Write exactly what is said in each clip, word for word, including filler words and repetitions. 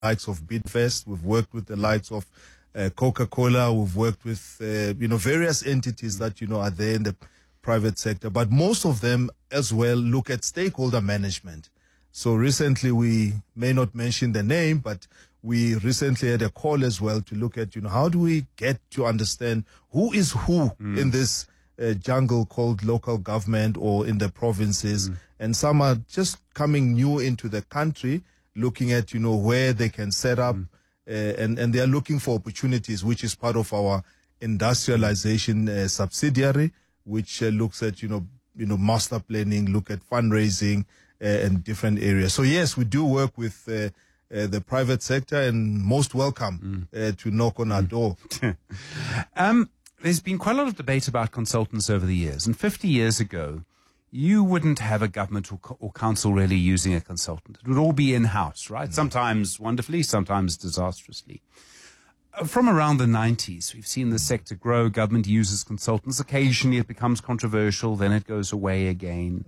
likes of Bidvest. We've worked with the likes of uh, Coca-Cola. We've worked with, uh, you know, various entities that, you know, are there in the private sector. But most of them as well look at stakeholder management. So recently, we may not mention the name, but we recently had a call as well to look at, you know, how do we get to understand who is who mm. in this uh, jungle called local government or in the provinces. Mm. And some are just coming new into the country, looking at, you know, where they can set up mm. uh, and, and they are looking for opportunities, which is part of our industrialization uh, subsidiary, which uh, looks at, you know, you know, master planning, look at fundraising uh, and different areas. So yes, we do work with uh, uh, the private sector, and most welcome mm. uh, to knock on our door. um, there's been quite a lot of debate about consultants over the years, and fifty years ago, you wouldn't have a government or, or council really using a consultant. It would all be in-house, right? Mm. Sometimes wonderfully, sometimes disastrously. From around the nineties, we've seen the sector grow. Government uses consultants. Occasionally it becomes controversial, then it goes away again.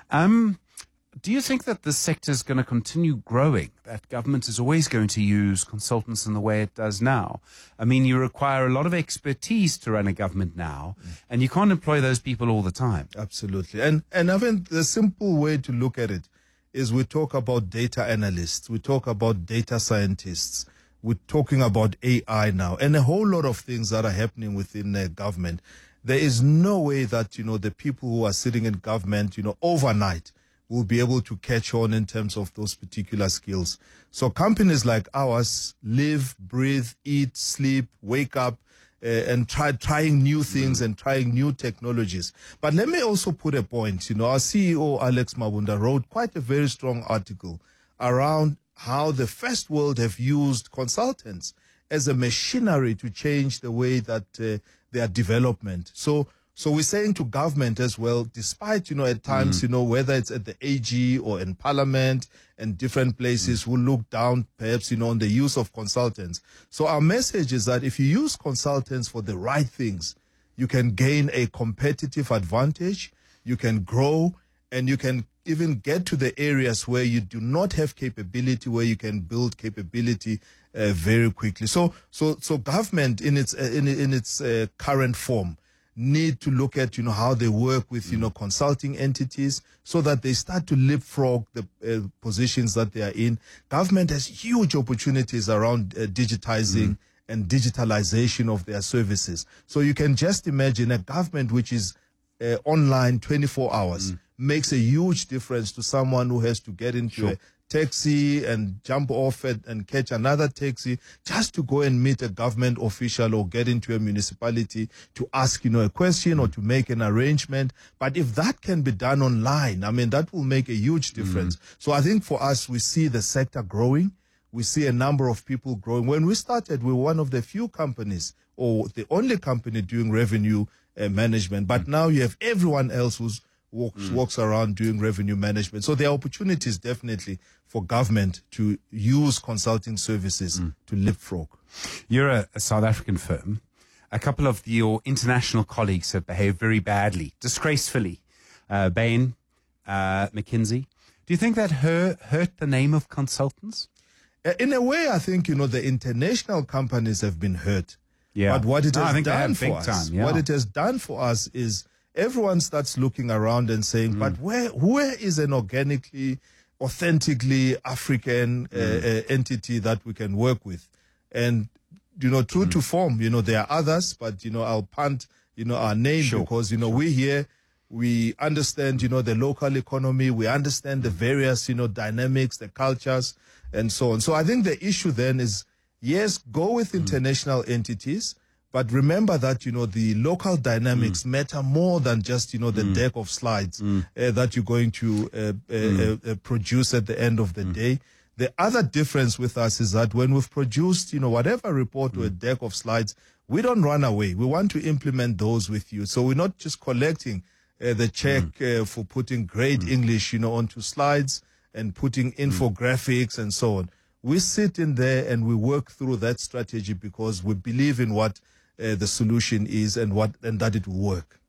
Um, do you think that this sector is going to continue growing, that government is always going to use consultants in the way it does now? I mean, you require a lot of expertise to run a government now, and you can't employ those people all the time. Absolutely. And, and I think the simple way to look at it is we talk about data analysts, we talk about data scientists, we're talking about A I now, and a whole lot of things that are happening within the government. There is no way that, you know, the people who are sitting in government, you know, overnight will be able to catch on in terms of those particular skills. So companies like ours live, breathe, eat, sleep, wake up, uh, and try trying new things and trying new technologies. But let me also put a point. You know, our C E O, Alex Mabunda, wrote quite a very strong article around how the first world have used consultants as a machinery to change the way that uh, their development. So, so we're saying to government as well, despite, you know, at times, mm. you know, whether it's at the A G or in Parliament and different places mm. who look down perhaps, you know, on the use of consultants. So our message is that if you use consultants for the right things, you can gain a competitive advantage, you can grow, and you can even get to the areas where you do not have capability, where you can build capability uh, very quickly. So, so, so government in its uh, in in its uh, current form need to look at, you know, how they work with, you know, consulting entities so that they start to leapfrog the uh, positions that they are in. Government has huge opportunities around uh, digitizing mm. and digitalization of their services. So you can just imagine a government which is uh, online twenty-four hours. Mm. makes a huge difference to someone who has to get into sure. a taxi and jump off it and catch another taxi just to go and meet a government official or get into a municipality to ask, you know, a question or to make an arrangement. But if that can be done online, I mean, that will make a huge difference. Mm. So I think for us, we see the sector growing. We see a number of people growing. When we started, we were one of the few companies or the only company doing revenue uh, management. But mm. now you have everyone else who's Walks, mm. walks around doing revenue management. So there are opportunities definitely for government to use consulting services mm. to leapfrog. You're a, a South African firm. A couple of your international colleagues have behaved very badly, disgracefully. Uh, Bain, uh, McKinsey. Do you think that hurt, hurt the name of consultants? Uh, in a way, I think, you know, the international companies have been hurt. Yeah. But what it no, has done for big us, time, yeah. what it has done for us is everyone starts looking around and saying, mm. but where where is an organically, authentically African mm. uh, uh, entity that we can work with? And, you know, true mm. to form, you know, there are others, but, you know, I'll punt, you know, our name sure. because, you know, sure. we here, we understand, you know, the local economy, we understand the various, you know, dynamics, the cultures, and so on. So I think the issue then is, yes, go with mm. international entities, but remember that, you know, the local dynamics mm. matter more than just, you know, the mm. deck of slides mm. uh, that you're going to uh, uh, mm. uh, uh, produce at the end of the mm. day. The other difference with us is that when we've produced, you know, whatever report mm. or a deck of slides, we don't run away. We want to implement those with you. So we're not just collecting uh, the check mm. uh, for putting great mm. English, you know, onto slides and putting infographics mm. and so on. We sit in there and we work through that strategy because we believe in what Uh, the solution is and what and that it will work.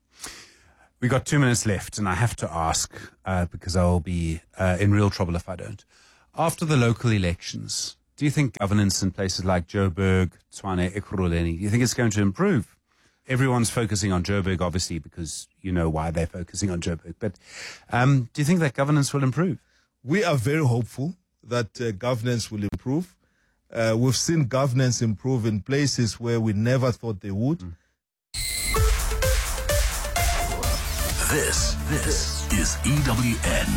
We got two minutes left, and I have to ask uh, because I'll be uh, in real trouble if I don't. After the local elections, Do you think governance in places like Joburg, Tshwane, Ekurhuleni, do you think it's going to improve? Everyone's focusing on Joburg, obviously, because you know why they're focusing on Joburg. But um, do you think that governance will improve? We are very hopeful that uh, governance will improve. Uh, we've seen governance improve in places where we never thought they would. Mm. This, this is E W N.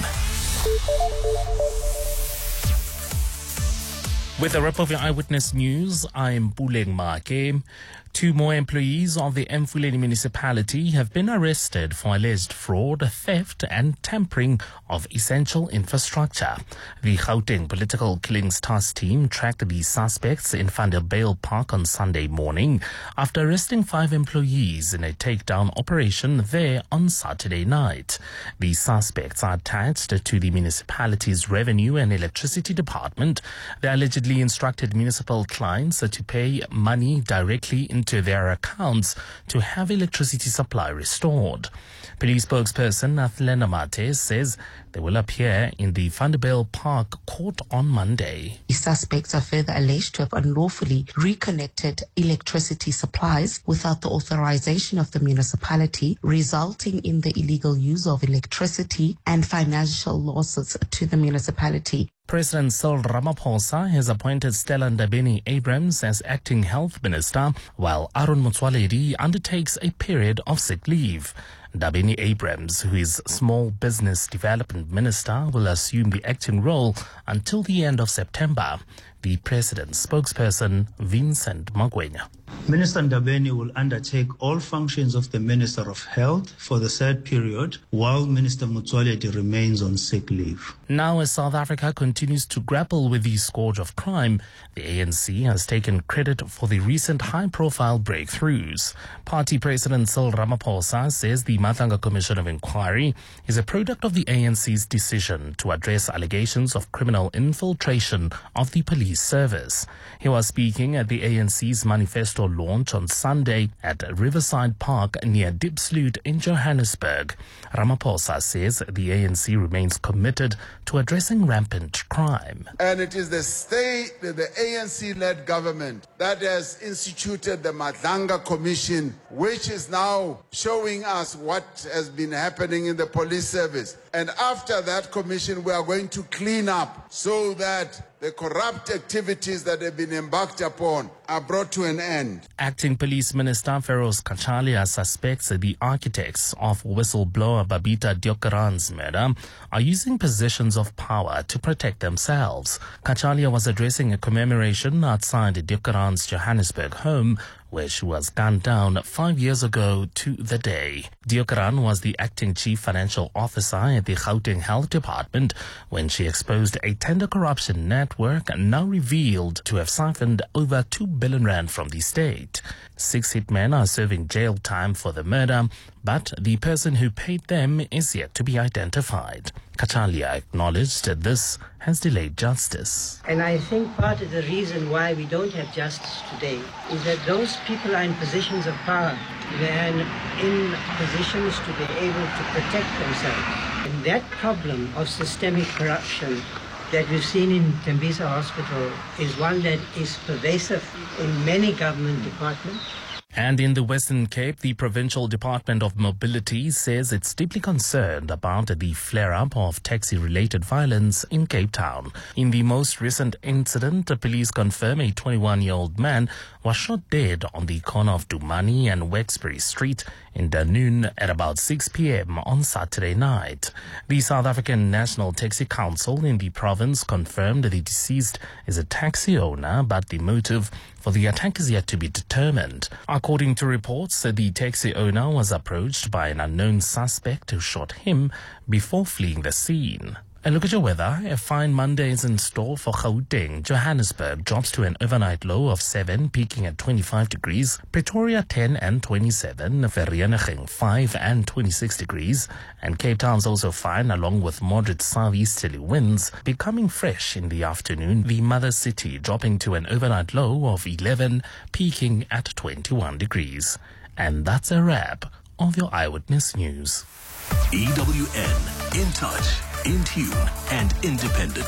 With a wrap of your Eyewitness News, I'm Puleng Make. Two more employees of the Emfuleni municipality have been arrested for alleged fraud, theft and tampering of essential infrastructure. The Gauteng Political Killings Task Team tracked the suspects in Vanderbijl Park on Sunday morning after arresting five employees in a takedown operation there on Saturday night. The suspects are attached to the municipality's Revenue and Electricity Department. They allegedly instructed municipal clients to pay money directly into their accounts to have electricity supply restored. Police spokesperson Athlena Mate says they will appear in the Vanderbijl Park court on Monday. The suspects are further alleged to have unlawfully reconnected electricity supplies without the authorization of the municipality, resulting in the illegal use of electricity and financial losses to the municipality. President Cyril Ramaphosa has appointed Stella Ndabeni-Abrahams as acting health minister, while Aaron Motsoaledi undertakes a period of sick leave. Ndabeni-Abrahams, who is Small Business Development Minister, will assume the acting role until the end of September. The President's spokesperson, Vincent Magwenya. Minister Ndabeni will undertake all functions of the Minister of Health for the said period, while Minister Motsoaledi remains on sick leave. Now, as South Africa continues to grapple with the scourge of crime, the A N C has taken credit for the recent high-profile breakthroughs. Party President Cyril Ramaphosa says the Matlanga Commission of Inquiry is a product of the A N C's decision to address allegations of criminal infiltration of the police service. He was speaking at the A N C's manifesto launch on Sunday at Riverside Park near Diepsloot in Johannesburg. Ramaphosa says the A N C remains committed to addressing rampant crime. And it is the state, the A N C-led government that has instituted the Matlanga Commission, which is now showing us what has been happening in the police service. And after that commission, we are going to clean up so that the corrupt activities that have been embarked upon are brought to an end. Acting Police Minister Feroz Kachalia suspects the architects of whistleblower Babita Deokaran's murder are using positions of power to protect themselves. Kachalia was addressing a commemoration outside Deokaran's Johannesburg home, where she was gunned down five years ago to the day. Deokaran was the acting chief financial officer at the Gauteng Health Department when she exposed a tender corruption network now revealed to have siphoned over two billion rand from the state. Six hitmen are serving jail time for the murder, but the person who paid them is yet to be identified. Kachalia acknowledged that this has delayed justice. And I think part of the reason why we don't have justice today is that those people are in positions of power. They're in positions to be able to protect themselves. And that problem of systemic corruption that we've seen in Tembisa Hospital is one that is pervasive in many government departments. And in the Western Cape, the Provincial Department of Mobility says it's deeply concerned about the flare-up of taxi-related violence in Cape Town. In the most recent incident, the police confirm a twenty-one-year-old man was shot dead on the corner of Dumani and Wexbury Street in Dunoon at about six p.m. on Saturday night. The South African National Taxi Council in the province confirmed the deceased is a taxi owner, but the motive for the attack is yet to be determined. According to reports, the taxi owner was approached by an unknown suspect who shot him before fleeing the scene. A look at your weather. A fine Monday is in store for Gauteng. Johannesburg drops to an overnight low of seven, peaking at twenty-five degrees. Pretoria ten and twenty-seven. Vereeniging five and twenty-six degrees. And Cape Town's also fine, along with moderate southeasterly winds, becoming fresh in the afternoon. The mother city dropping to an overnight low of eleven, peaking at twenty-one degrees. And that's a wrap of your Eyewitness News. E W N, in touch, in tune, and independent.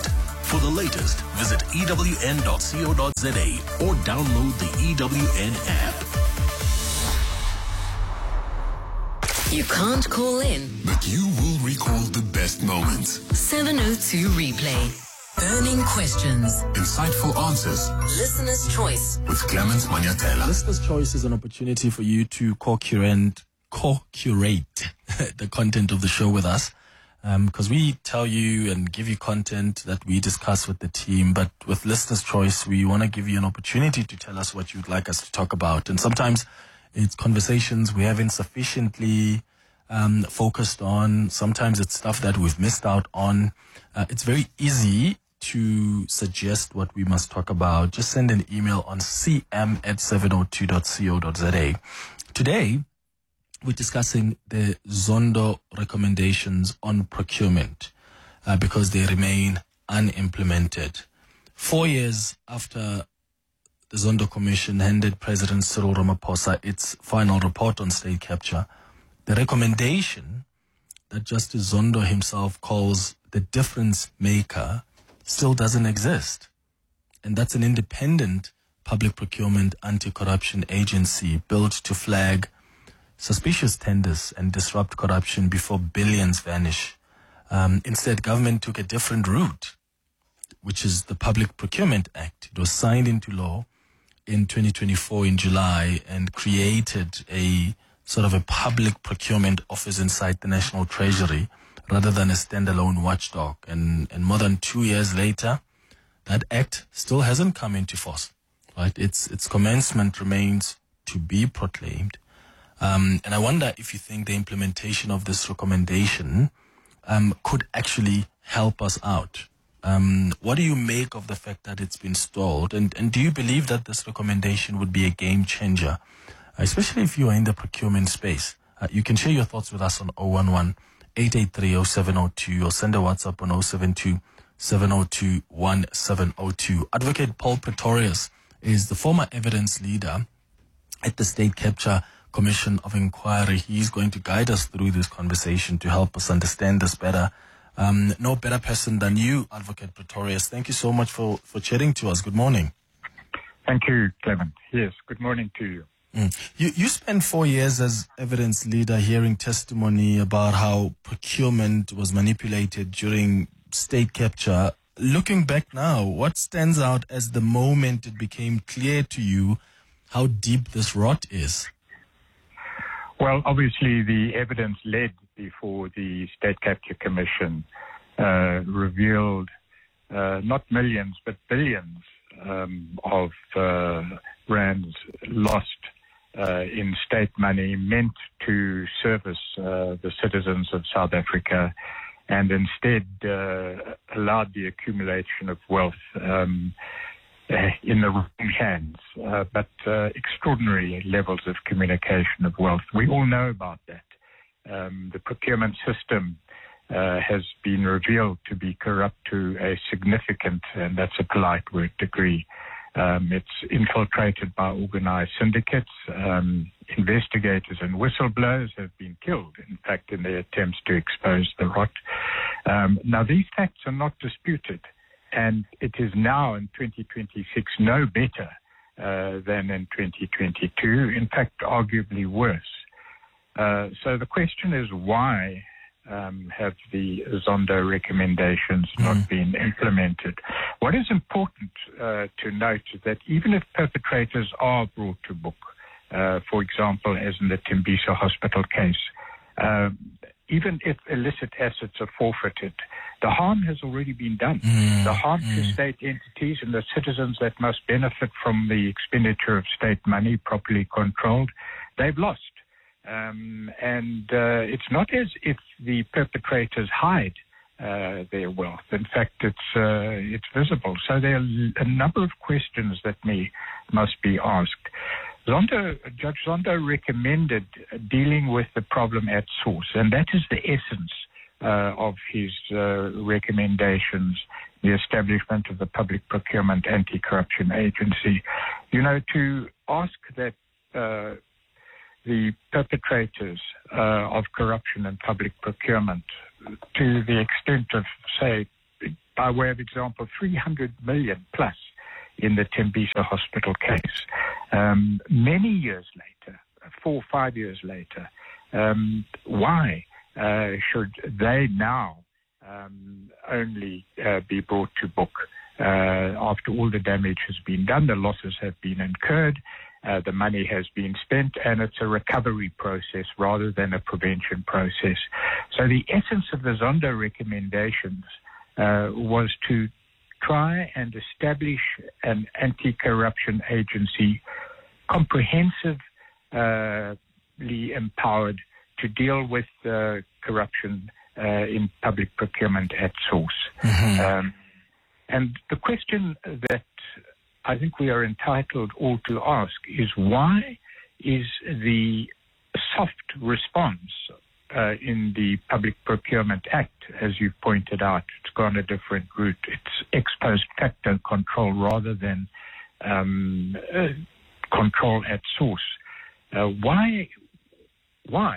For the latest, visit E W N dot co dot za or download the E W N app. You can't call in, but you will recall the best moments. seven oh two Replay. Burning questions. Insightful answers. Listener's Choice. With Clemens Manyatela. Listener's Choice is an opportunity for you to co-curate, co-curate the content of the show with us. Because um, we tell you and give you content that we discuss with the team. But with Listener's Choice, we want to give you an opportunity to tell us what you'd like us to talk about. And sometimes it's conversations we haven't sufficiently um, focused on. Sometimes it's stuff that we've missed out on. Uh, it's very easy to suggest what we must talk about. Just send an email on c m at seven oh two dot co dot za. Today, we're discussing the Zondo recommendations on procurement uh, because they remain unimplemented. Four years after the Zondo Commission handed President Cyril Ramaphosa its final report on state capture, the recommendation that Justice Zondo himself calls the difference maker still doesn't exist. And that's an independent public procurement anti-corruption agency built to flag suspicious tenders and disrupt corruption before billions vanish. Um, instead, government took a different route, which is the Public Procurement Act. It was signed into law in twenty twenty-four in July and created a sort of a public procurement office inside the National Treasury rather than a standalone watchdog. And, and more than two years later, that act still hasn't come into force. Right? Its its commencement remains to be proclaimed. Um, and I wonder if you think the implementation of this recommendation um, could actually help us out. Um, what do you make of the fact that it's been stalled? And, and do you believe that this recommendation would be a game changer, especially if you are in the procurement space? Uh, you can share your thoughts with us on zero one one, eight eight three, zero seven zero two or send a WhatsApp on zero seven two, seven zero two, one seven zero two. Advocate Paul Pretorius is the former evidence leader at the State Capture Commission of Inquiry. He's going to guide us through this conversation to help us understand this better. Um, no better person than you, Advocate Pretorius. Thank you so much for, for chatting to us. Good morning. Thank you, Clement. Yes, good morning to you. Mm. You you spent four years as evidence leader hearing testimony about how procurement was manipulated during state capture. Looking back now, what stands out as the moment it became clear to you how deep this rot is? Well, obviously the evidence led before the State Capture Commission uh, revealed uh, not millions but billions um, of uh, rands lost uh, in state money meant to service uh, the citizens of South Africa, and instead uh, allowed the accumulation of wealth um, in the wrong hands, uh, but uh, extraordinary levels of communication of wealth. We all know about that. Um, the procurement system uh, has been revealed to be corrupt to a significant, and that's a polite word, degree. Um, it's infiltrated by organized syndicates. Um, investigators and whistleblowers have been killed, in fact, in their attempts to expose the rot. Um, now, these facts are not disputed, and it is now in twenty twenty-six no better uh, than in twenty twenty-two, in fact, arguably worse. Uh, so the question is, why um, have the Zondo recommendations mm. not been implemented? What is important uh, to note is that even if perpetrators are brought to book, uh, for example, as in the Tembisa Hospital case, uh, even if illicit assets are forfeited, the harm has already been done. Mm. The harm mm. to state entities and the citizens that must benefit from the expenditure of state money properly controlled, they've lost. Um, and uh, it's not as if the perpetrators hide uh, their wealth. In fact, it's uh, it's visible. So there are a number of questions that may must be asked. Zondo, Judge Zondo recommended dealing with the problem at source, and that is the essence uh, of his uh, recommendations, the establishment of the Public Procurement Anti-Corruption Agency. You know, to ask that uh, the perpetrators uh, of corruption and public procurement, to the extent of, say, by way of example, three hundred million plus in the Tembisa hospital case. Um, many years later, four or five years later, um, why uh, should they now um, only uh, be brought to book uh, after all the damage has been done, the losses have been incurred, uh, the money has been spent, and it's a recovery process rather than a prevention process. So the essence of the Zondo recommendations uh, was to try and establish an anti-corruption agency comprehensively uh, empowered to deal with uh, corruption uh, in public procurement at source. Mm-hmm. Um, and the question that I think we are entitled all to ask is, why is the soft response uh, in the Public Procurement Act, as you pointed out, it's gone a different route. It's ex post facto control rather than um, uh, control at source. Uh, why? Why?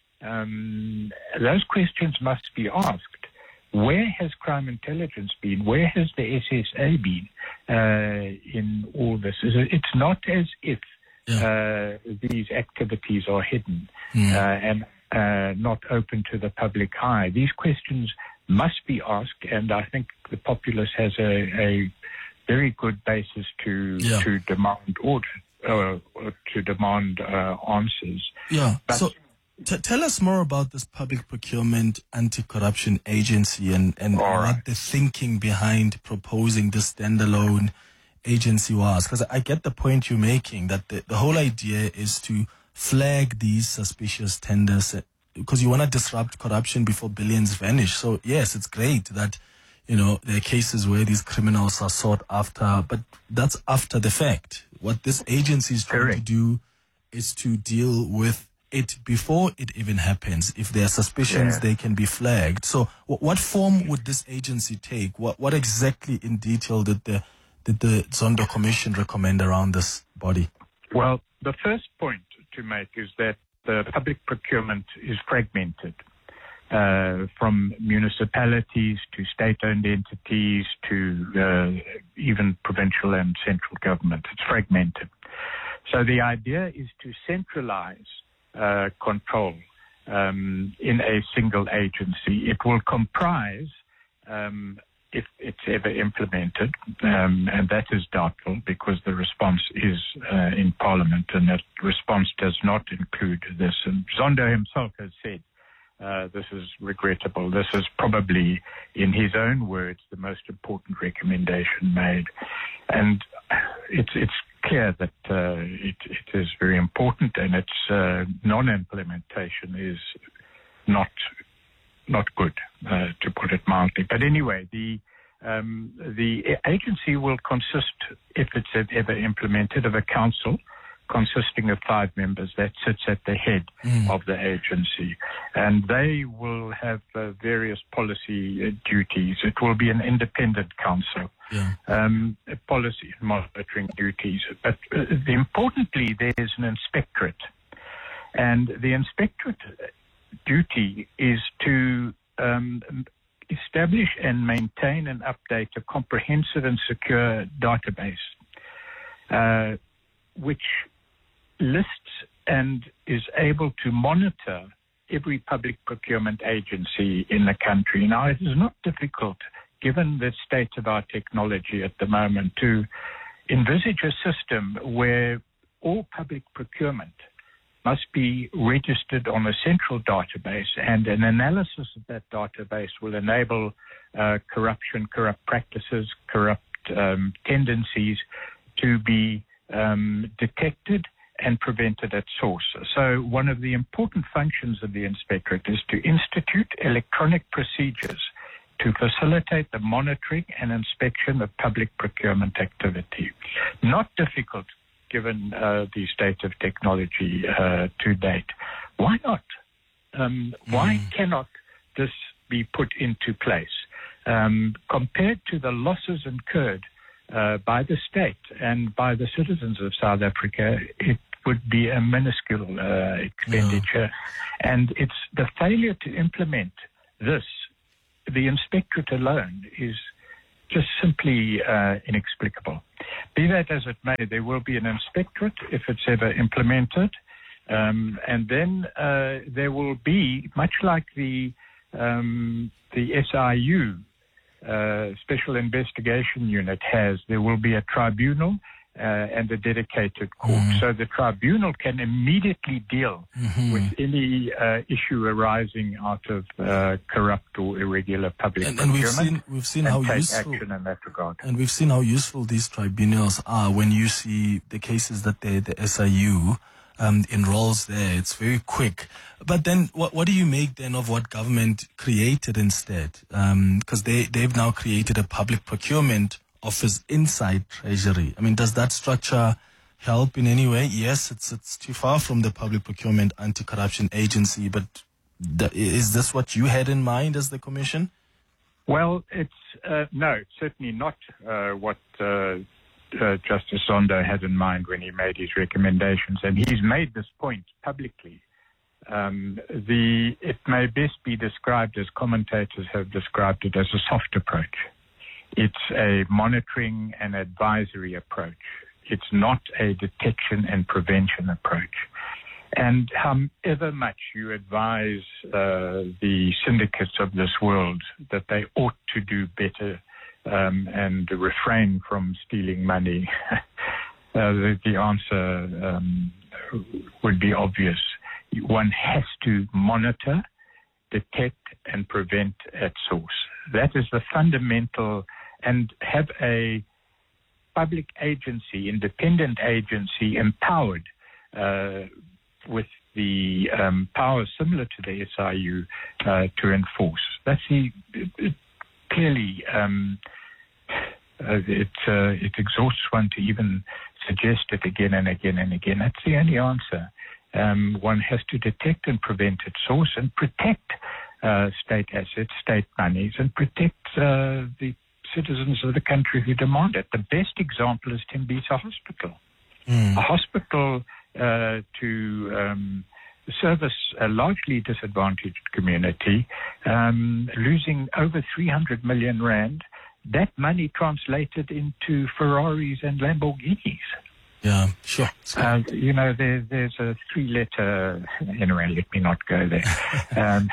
Um, those questions must be asked. Where has crime intelligence been? Where has the S S A been uh, in all this? It's not as if yeah. uh, these activities are hidden mm. uh, and uh, not open to the public eye. These questions must be asked, and I think the populace has a, a very good basis to yeah. to demand order, uh, to demand uh, answers. Yeah. But so. T- tell us more about this Public Procurement Anti-Corruption Agency and, and right. what the thinking behind proposing this standalone agency was. Because I get the point you're making, that the, the whole idea is to flag these suspicious tenders because you want to disrupt corruption before billions vanish. So, yes, it's great that, you know, there are cases where these criminals are sought after, but that's after the fact. What this agency is trying Correct. to do is to deal with it before it even happens. If there are suspicions, yeah. they can be flagged. So w- what form would this agency take? What what exactly in detail did the did the Zondo Commission recommend around this body? Well, the first point to make is that the public procurement is fragmented uh, from municipalities to state-owned entities to uh, even provincial and central government. It's fragmented. So the idea is to centralize Uh, control um, in a single agency. It will comprise, um, if it's ever implemented, um, and that is doubtful because the response is uh, in Parliament, and that response does not include this. And Zondo himself has said uh, this is regrettable. This is probably, in his own words, the most important recommendation made. And it's it's clear that uh, it, it is very important, and its uh, non-implementation is not not good, uh, to put it mildly. But anyway, the um, the agency will consist, if it's ever implemented, of a council consisting of five members that sits at the head mm. of the agency, and they will have uh, various policy uh, duties. It will be an independent council. Yeah. Um, policy and monitoring duties. But uh, the, importantly, there's an inspectorate. And the inspectorate duty is to um, establish and maintain and update a comprehensive and secure database, uh, which lists and is able to monitor every public procurement agency in the country. Now, it is not difficult, given the state of our technology at the moment, to envisage a system where all public procurement must be registered on a central database, and an analysis of that database will enable uh, corruption, corrupt practices, corrupt um, tendencies to be um, detected and prevented at source. So one of the important functions of the inspectorate is to institute electronic procedures to facilitate the monitoring and inspection of public procurement activity. Not difficult, given uh, the state of technology uh, to date. Why not? Um, why mm. cannot this be put into place? Um, compared to the losses incurred uh, by the state and by the citizens of South Africa, it would be a minuscule uh, expenditure. Yeah. And it's the failure to implement this. The inspectorate alone is just simply uh, inexplicable. Be that as it may, there will be an inspectorate if it's ever implemented, um, and then uh, there will be, much like the um, the S I U, uh, Special Investigation Unit has, there will be a tribunal Uh, and a dedicated court. Mm. So the tribunal can immediately deal mm-hmm. with any uh, issue arising out of uh, corrupt or irregular public and, and procurement. we've seen, we've seen and how take useful, action in that regard. And we've seen how useful these tribunals are when you see the cases that they, the S I U um, enrolls there. It's very quick. But then what, what do you make then of what government created instead? Because um, they, they've now created a public procurement office inside Treasury. I mean, does that structure help in any way? Yes, it's it's too far from the Public Procurement Anti-Corruption Agency, but the, is this what you had in mind as the Commission? Well, it's uh, no, certainly not uh, what uh, uh, Justice Zondo had in mind when he made his recommendations, and he's made this point publicly. Um, the it may best be described, as commentators have described it, as a soft approach. It's a monitoring and advisory approach. It's not a detection and prevention approach. And however much you advise uh, the syndicates of this world that they ought to do better um, and refrain from stealing money, uh, the, the answer um, would be obvious. One has to monitor, detect, and prevent at source. That is the fundamental, and have a public agency, independent agency, empowered uh, with the um, powers similar to the S I U uh, to enforce. That's the it, it, clearly um, uh, it uh, it exhausts one to even suggest it again and again and again. That's the only answer. Um, one has to detect and prevent at source and protect uh, state assets, state monies, and protect uh, the citizens of the country who demand it. The best example is Tembisa Hospital. Mm. A hospital uh, to um, service a largely disadvantaged community, um, losing over three hundred million rand. That money translated into Ferraris and Lamborghinis. Yeah, sure. Uh, you know, there, there's a three-letter. Anyway, let me not go there. Um,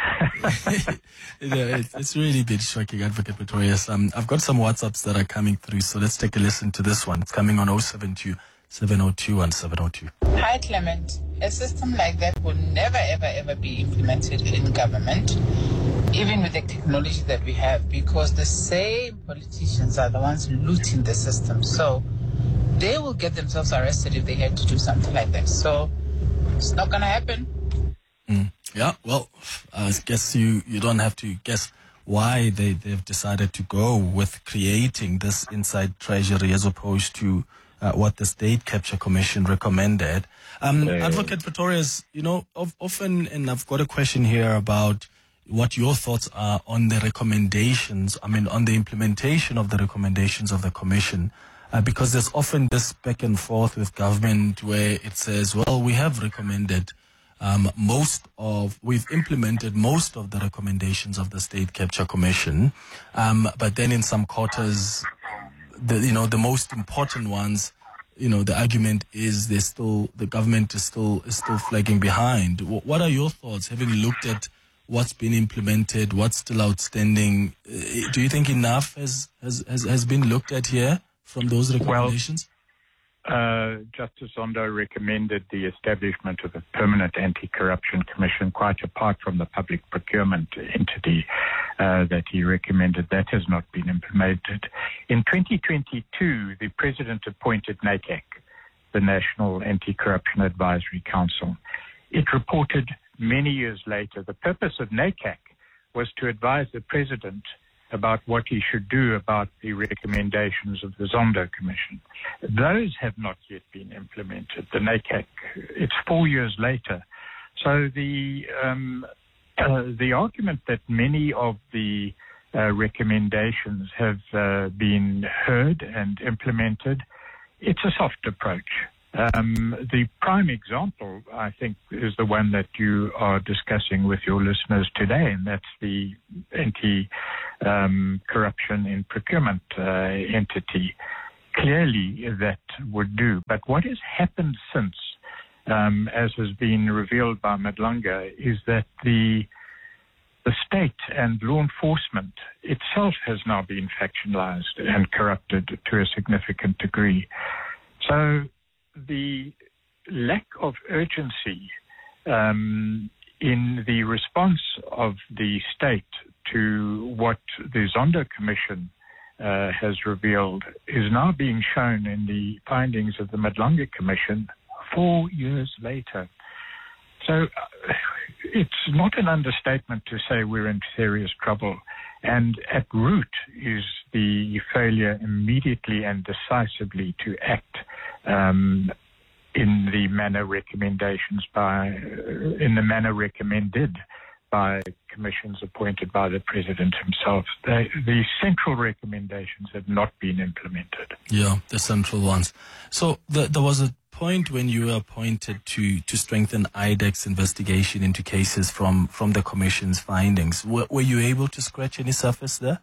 yeah, it, it's really been shocking, Advocate Pretorius. Um, I've got some WhatsApps that are coming through, so let's take a listen to this one. It's coming on oh seven two, seven oh two, one seven oh two. Hi, Clement. A system like that will never, ever, ever be implemented in government, even with the technology that we have, because the same politicians are the ones looting the system. So they will get themselves arrested if they had to do something like that. So it's not going to happen. Mm. Yeah, well, I guess you, you don't have to guess why they, they've decided to go with creating this inside Treasury as opposed to uh, what the State Capture Commission recommended. Um, yeah. Advocate Pretorius, you know, of, often, and I've got a question here about what your thoughts are on the recommendations, I mean, on the implementation of the recommendations of the Commission. Uh, because there's often this back and forth with government where it says, well, we have recommended um, most of, we've implemented most of the recommendations of the State Capture Commission. Um, but then in some quarters, the, you know, the most important ones, you know, the argument is there's still, the government is still, is still flagging behind. W- what are your thoughts, having looked at what's been implemented, what's still outstanding? Uh, do you think enough has, has, has, has been looked at here from those recommendations? Well, uh, Justice Zondo recommended the establishment of a permanent anti-corruption commission, quite apart from the public procurement entity uh, that he recommended. That has not been implemented. In twenty twenty-two, the President appointed NACAC, the National Anti-Corruption Advisory Council. It reported many years later, the purpose of NACAC was to advise the President about what he should do about the recommendations of the Zondo Commission. Those have not yet been implemented. The NACAC, it's four years later. So the um, uh, the argument that many of the uh, recommendations have uh, been heard and implemented, it's a soft approach. Um, the prime example, I think, is the one that you are discussing with your listeners today, and that's the anti-corruption um, in procurement uh, entity. Clearly, that would do. But what has happened since, um, as has been revealed by Madlanga, is that the the state and law enforcement itself has now been factionalized and corrupted to a significant degree. So the lack of urgency um, in the response of the state to what the Zondo Commission uh, has revealed is now being shown in the findings of the Madlanga Commission four years later. So uh, it's not an understatement to say we're in serious trouble. And at root is the failure immediately and decisively to act um, in the manner recommendations by, uh, in the manner recommended by commissions appointed by the president himself. They, the central recommendations have not been implemented. Yeah, the central ones. So the, there was a point when you were appointed to to strengthen I D E C's investigation into cases from, from the commission's findings. Were, were you able to scratch any surface there?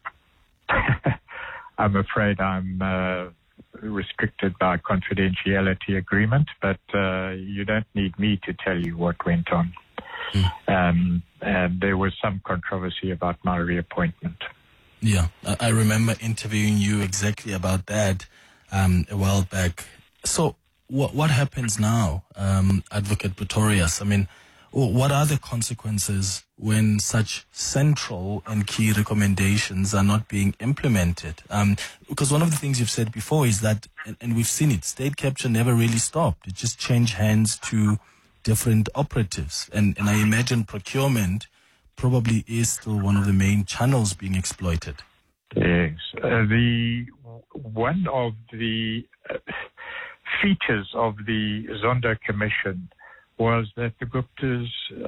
I'm afraid I'm uh, restricted by confidentiality agreement, but uh, you don't need me to tell you what went on. Mm. Um, and there was some controversy about my reappointment. Yeah, I, I remember interviewing you exactly about that um, a while back. So what what happens now, um, Advocate Pretorius? I mean, what are the consequences when such central and key recommendations are not being implemented? Um, because one of the things you've said before is that, and, and we've seen it, state capture never really stopped. It just changed hands to different operatives. And, and I imagine procurement probably is still one of the main channels being exploited. Yes. Uh, the one of the uh, features of the Zondo Commission was that the Guptas,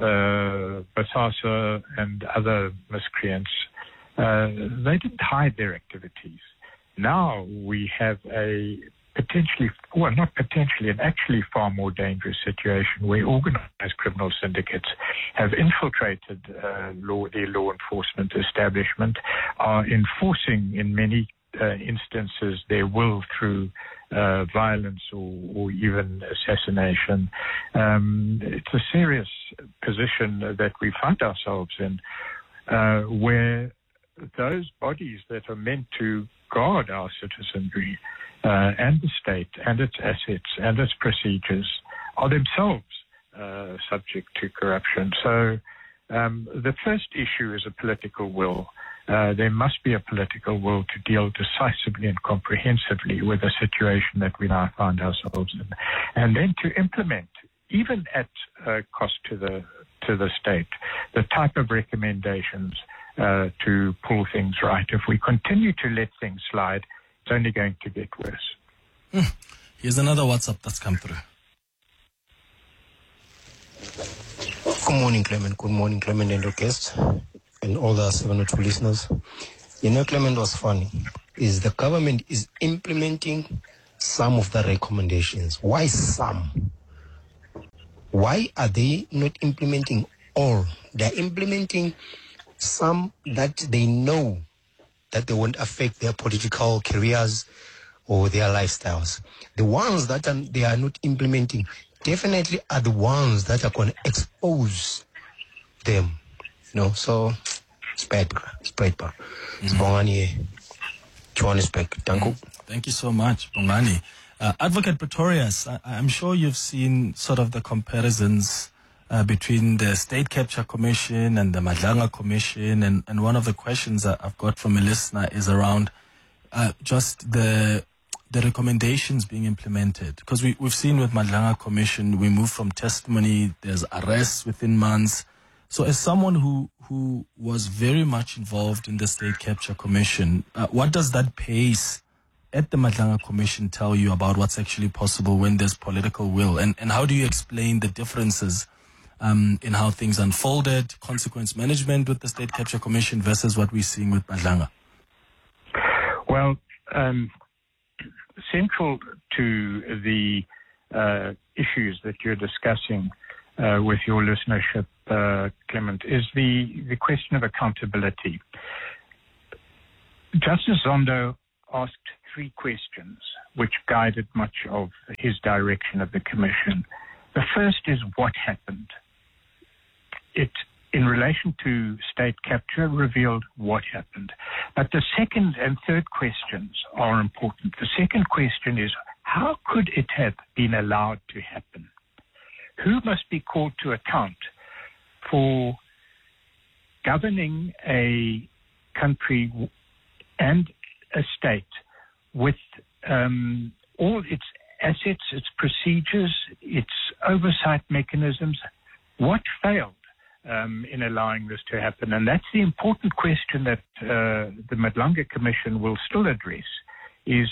uh, Bosasa, and other miscreants, uh, they didn't hide their activities. Now we have a potentially, well, not potentially, an actually far more dangerous situation where organized criminal syndicates have infiltrated uh, law, the law enforcement establishment, are enforcing in many uh, instances their will through uh, violence or, or even assassination. Um, it's a serious position that we find ourselves in, uh, where those bodies that are meant to guard our citizenry uh, and the state and its assets and its procedures are themselves uh, subject to corruption. So um, the first issue is a political will. Uh, there must be a political will to deal decisively and comprehensively with the situation that we now find ourselves in, and then to implement, even at uh, cost to the to the state, the type of recommendations uh, to pull things right. If we continue to let things slide, it's only going to get worse. Hmm. Here's another WhatsApp that's come through. Good morning, Clement. Good morning, Clement and your guests and all the seven oh two listeners. You know, Clement was funny. Is the government is implementing some of the recommendations. Why some? Why are they not implementing all? They're implementing some that they know that they won't affect their political careers or their lifestyles. The ones that are, they are not implementing definitely are the ones that are going to expose them. You know, so it's bad, it's bad. It's Bongani, Johannesburg. Thank you. Thank you so much, Bongani. Uh, Advocate Pretorius, I, I'm sure you've seen sort of the comparisons uh, between the State Capture Commission and the Madlanga Commission, and, and one of the questions that I've got from a listener is around uh, just the the recommendations being implemented. Because we, we've seen with Madlanga Commission, we move from testimony, there's arrests within months. So as someone who, who was very much involved in the State Capture Commission, uh, what does that pace at the Madlanga Commission tell you about what's actually possible when there's political will? And, and how do you explain the differences um, in how things unfolded, consequence management with the State Capture Commission versus what we're seeing with Madlanga? Well, um, central to the uh, issues that you're discussing uh, with your listenership, uh, Clement, is the, the question of accountability. Justice Zondo asked three questions which guided much of his direction of the commission. The first is what happened. It, in relation to state capture, revealed what happened. But the second and third questions are important. The second question is, how could it have been allowed to happen? Who must be called to account for governing a country and a state with um, all its assets, its procedures, its oversight mechanisms? What failed um, in allowing this to happen? And that's the important question that uh, the Madlanga Commission will still address, is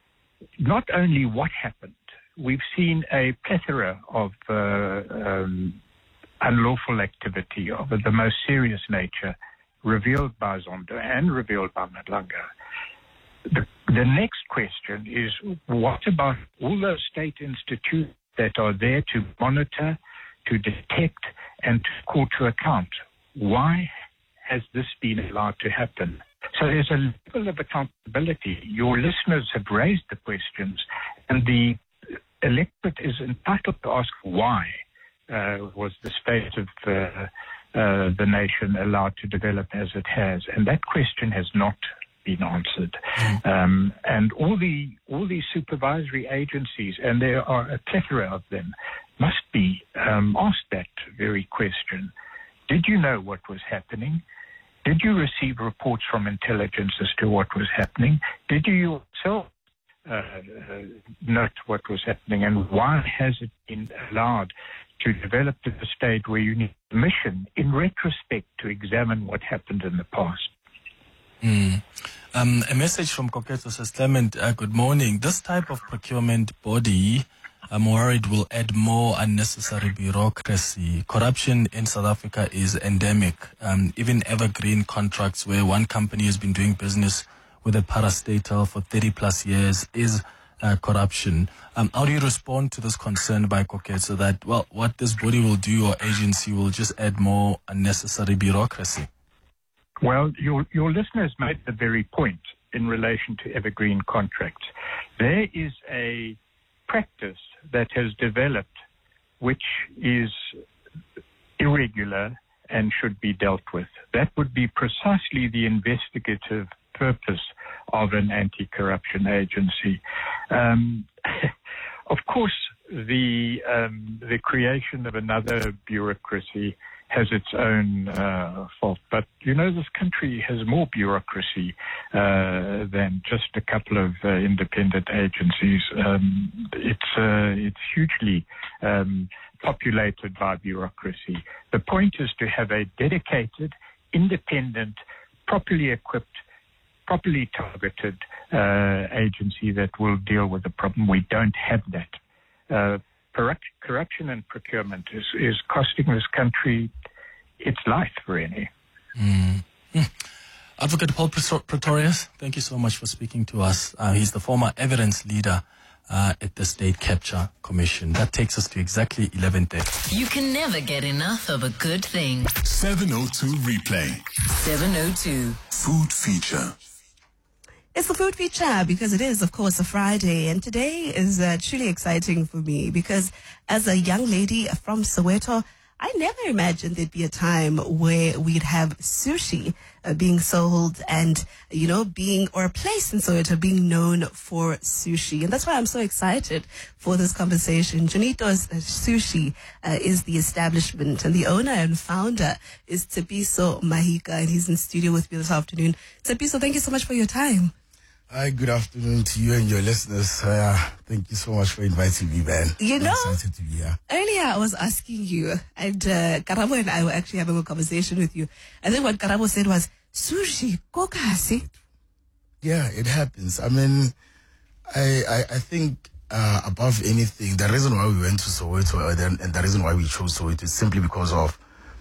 not only what happened. We've seen a plethora of uh, um, unlawful activity of the most serious nature revealed by Zondo and revealed by Madlanga. The, the next question is, what about all those state institutions that are there to monitor, to detect, and to call to account? Why has this been allowed to happen? So there's a level of accountability. Your listeners have raised the questions, and the electorate is entitled to ask why uh, was the state of uh, uh, the nation allowed to develop as it has, and that question has not been answered. Um, and all the all these supervisory agencies, and there are a plethora of them, must be um, asked that very question. Did you know what was happening? Did you receive reports from intelligence as to what was happening? Did you yourself uh, uh, note what was happening? And why has it been allowed to develop to the stage where you need permission in retrospect to examine what happened in the past? Mm. Um, a message from Koketso says, Clement, uh, good morning. This type of procurement body, I'm worried, will add more unnecessary bureaucracy. Corruption in South Africa is endemic. Um, even evergreen contracts where one company has been doing business with a parastatal for thirty plus years is uh, corruption. Um, how do you respond to this concern by Koketso that, well, what this body will do or agency will just add more unnecessary bureaucracy? Well, your, your listeners made the very point in relation to evergreen contracts. There is a practice that has developed which is irregular and should be dealt with. That would be precisely the investigative purpose of an anti-corruption agency. Um, of course, the um, the creation of another bureaucracy has its own uh, fault. But, you know, this country has more bureaucracy uh, than just a couple of uh, independent agencies. Um, it's, uh, it's hugely um, populated by bureaucracy. The point is to have a dedicated, independent, properly equipped, properly targeted uh, agency that will deal with the problem. We don't have that. Uh, Corruption and procurement is, is costing this country its life, really. Mm. Mm. Advocate Paul Pretorius, thank you so much for speaking to us. Uh, he's the former evidence leader uh, at the State Capture Commission. That takes us to exactly eleven thirty. You can never get enough of a good thing. seven oh two replay. seven oh two. Food feature. It's the food feature because it is, of course, a Friday. And today is uh, truly exciting for me because as a young lady from Soweto, I never imagined there'd be a time where we'd have sushi uh, being sold and, you know, being, or a place in Soweto being known for sushi. And that's why I'm so excited for this conversation. Jonito's uh, Sushi uh, is the establishment, and the owner and founder is Tsepiso Mahika, and he's in studio with me this afternoon. Tsepiso, thank you so much for your time. Hi, good afternoon to you and your listeners. Uh, thank you so much for inviting me, man. You know, I'm excited to be here. Earlier I was asking you, and uh, Karabo and I were actually having a conversation with you. I think what Karabo said was, sushi, kokasi. Yeah, it happens. I mean, I I, I think uh, above anything, the reason why we went to Soweto and the reason why we chose Soweto is simply because of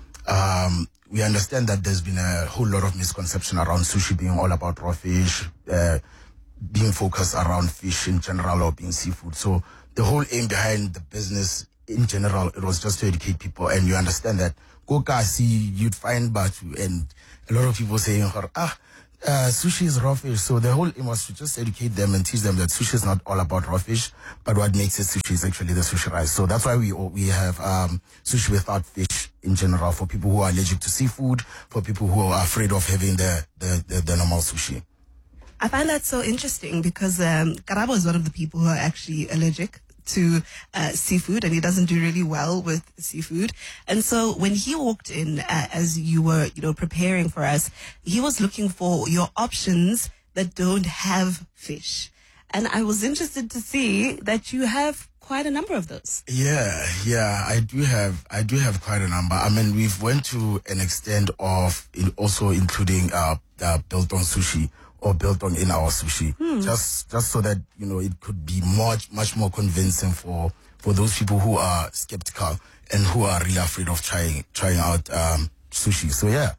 um, we understand that there's been a whole lot of misconception around sushi being all about raw fish, uh, being focused around fish in general or being seafood. So the whole aim behind the business in general, it was just to educate people. And you understand that Kokasi, you'd find Batu, and a lot of people saying, ah, uh, sushi is raw fish. So the whole aim was to just educate them and teach them that sushi is not all about raw fish, but what makes it sushi is actually the sushi rice. So that's why we we have um, sushi without fish in general, for people who are allergic to seafood, for people who are afraid of having the, the, the, the normal sushi. I find that so interesting because um, Karabo is one of the people who are actually allergic to uh, seafood, and he doesn't do really well with seafood. And so when he walked in, uh, as you were, you know, preparing for us, he was looking for your options that don't have fish. And I was interested to see that you have quite a number of those. Yeah, yeah, I do have, I do have quite a number. I mean, we've went to an extent of in also including uh, uh built on sushi or built on in our sushi, Hmm. just just so that you know it could be much much more convincing for for those people who are skeptical and who are really afraid of trying trying out um sushi. So yeah.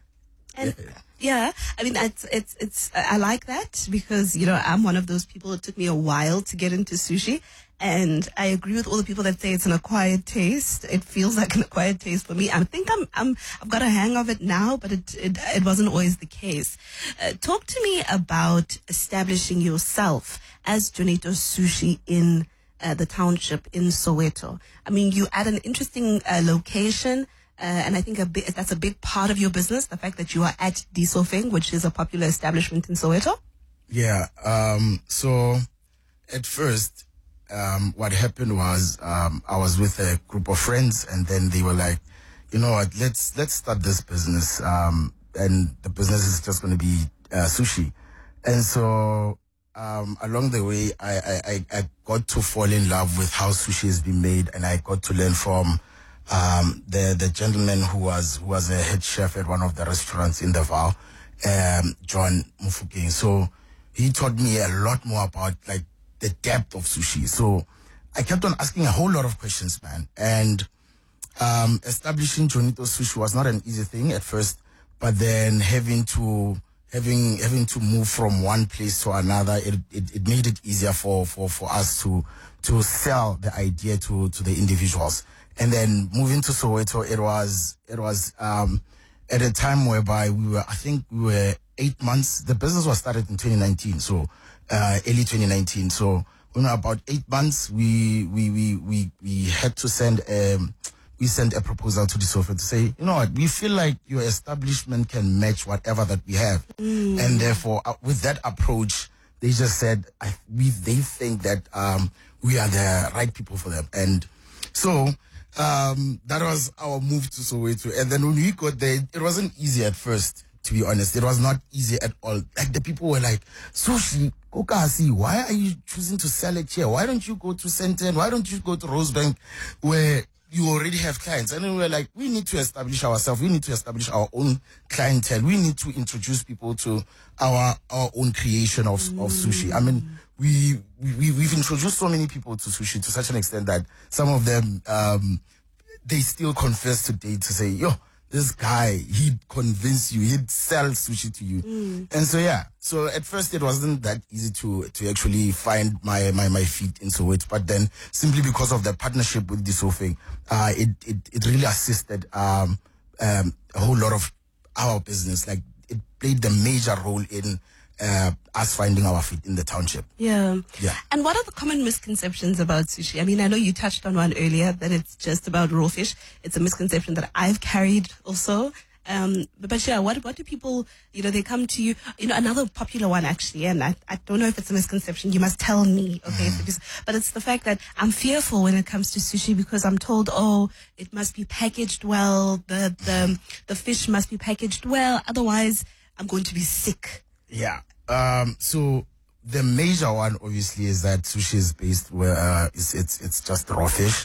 And yeah, I mean, it's, it's, it's, I like that because, you know, I'm one of those people. It took me a while to get into sushi. And I agree with all the people that say it's an acquired taste. It feels like an acquired taste for me. I think I'm, I'm, I've got a hang of it now, but it, it, it wasn't always the case. Uh, talk to me about establishing yourself as Jonito Sushi in uh, the township in Soweto. I mean, you at an interesting uh, location. Uh, and I think a big, that's a big part of your business, the fact that you are at Disofeng, which is a popular establishment in Soweto. Yeah. Um, so at first, um, what happened was, um, I was with a group of friends, and then they were like, you know what, let's, let's start this business. Um, and the business is just going to be, uh, sushi. And so, um, along the way, I, I, I, I got to fall in love with how sushi is being made, and I got to learn from Um, the, the gentleman who was, who was a head chef at one of the restaurants in the Val, um, John Mufukeng. So he taught me a lot more about like the depth of sushi. So I kept on asking a whole lot of questions, man. And, um, establishing Jonito Sushi was not an easy thing at first, but then having to, having, having to move from one place to another, it, it, it made it easier for, for, for us to, to sell the idea to, to the individuals. And then moving to Soweto, it was, it was, um, at a time whereby we were, I think we were eight months. The business was started in twenty nineteen. So, uh, early twenty nineteen. So, you know, about eight months, we, we, we, we, we had to send, um, we sent a proposal to the Soweto to say, you know what, we feel like your establishment can match whatever that we have. Mm. And therefore, uh, with that approach, they just said, I, we, they think that, um, we are the right people for them. And so, Um, that was our move to Soweto. And then when we got there, it wasn't easy at first, to be honest. It was not easy at all. Like the people were like, Sushi, Kokasi, why are you choosing to sell it here? Why don't you go to Senten? Why don't you go to Rosebank where you already have clients? And then we were like, we need to establish ourselves. We need to establish our own clientele. We need to introduce people to our, our own creation of, mm. of sushi. I mean, We, we, we've introduced so many people to sushi to such an extent that some of them, um, they still confess today to say, yo, this guy, he'd convince you, he'd sell sushi to you. Mm. And so, yeah, so at first it wasn't that easy to, to actually find my, my, my feet in Soweto. But then simply because of the partnership with Disofeng, uh, it, it, it really assisted, um, um, a whole lot of our business. Like it played the major role in, Uh, us finding our feet in the township. Yeah. Yeah. And what are the common misconceptions about sushi? I mean, I know you touched on one earlier, that it's just about raw fish. It's a misconception that I've carried also. Um, but yeah, what, what do people, you know, they come to you, you know, another popular one actually, and I, I don't know if it's a misconception, you must tell me, okay, mm. if it is, but it's the fact that I'm fearful when it comes to sushi because I'm told, oh, it must be packaged well, the, the, the fish must be packaged well, otherwise I'm going to be sick. Yeah. Um, so the major one obviously is that sushi is based where, uh, it's, it's, it's just raw fish.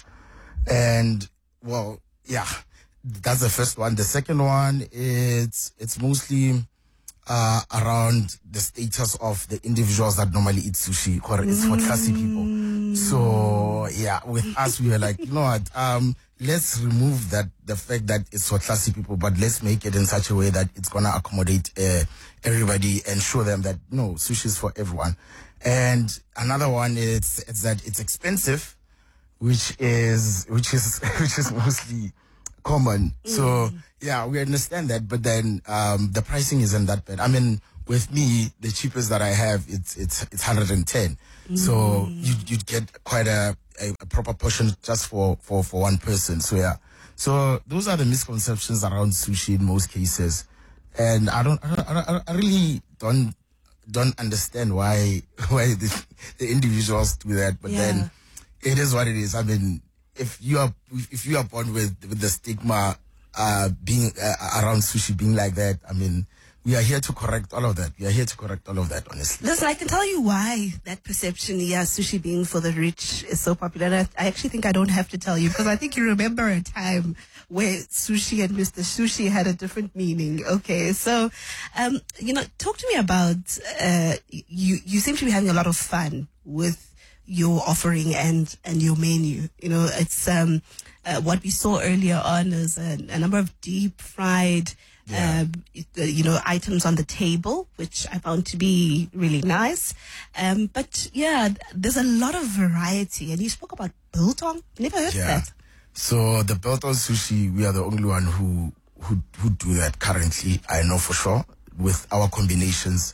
And well, yeah, that's the first one. The second one is, it's mostly, uh, around the status of the individuals that normally eat sushi, or it's for classy people. So So yeah, with us, we were like, you know what, um, let's remove that, the fact that it's for classy people, but let's make it in such a way that it's going to accommodate uh, everybody and show them that, no, sushi is for everyone. And another one is, is that it's expensive, which is, which is, which is mostly common. Mm. So yeah, we understand that, but then, um, the pricing isn't that bad. I mean, with me, the cheapest that I have, it's, it's, it's one hundred ten. Mm. So you, you'd get quite a, a, a proper portion just for, for, for one person. So yeah. So those are the misconceptions around sushi in most cases. And I don't, I don't, I, don't, I really don't, don't understand why, why the, the individuals do that. But yeah. then it is what it is. I mean, if you are, if you are born with, with the stigma, uh, being uh, around sushi being like that, I mean, we are here to correct all of that. We are here to correct all of that, honestly. Listen, I can tell you why that perception, yeah, sushi being for the rich is so popular. And I, I actually think I don't have to tell you, because I think you remember a time where sushi and Mister Sushi had a different meaning. Okay, so, um, you know, talk to me about, uh, you, you seem to be having a lot of fun with your offering and, and your menu. You know, it's, um, uh, what we saw earlier on is a, a number of deep fried, Yeah. Um, you know, items on the table, which I found to be really nice. Um, but yeah, there's a lot of variety. And you spoke about biltong. Never heard yeah. of that. So the biltong sushi, we are the only one who, who, who do that currently. I know for sure with our combinations.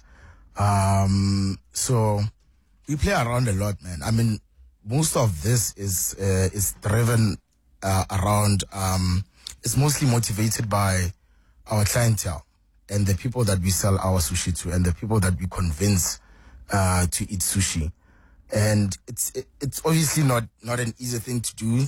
Um, so we play around a lot, man. I mean, most of this is, uh, is driven, uh, around, um, it's mostly motivated by our clientele and the people that we sell our sushi to and the people that we convince uh, to eat sushi. And it's it, it's obviously not, not an easy thing to do,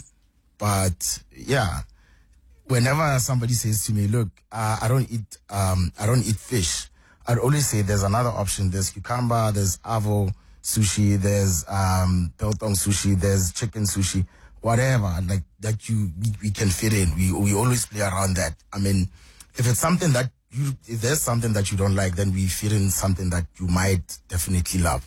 but yeah, whenever somebody says to me, look, uh, I don't eat um I don't eat fish, I'd always say there's another option. There's cucumber, there's avo sushi, there's um biltong sushi, there's chicken sushi, whatever like that you we, we can fit in. We we always play around that. I mean, if it's something that you, if there's something that you don't like, then we fit in something that you might definitely love.